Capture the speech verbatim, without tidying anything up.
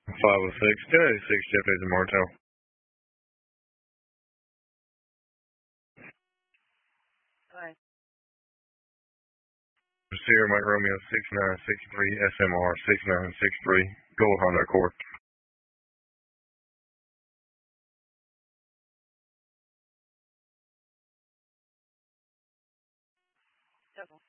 five oh six, ten eighty-six, Jeff is in Martel. Hi. Sierra Mike Romeo six nine six three, S M R six nine six three, Gold Honda Accord. Double.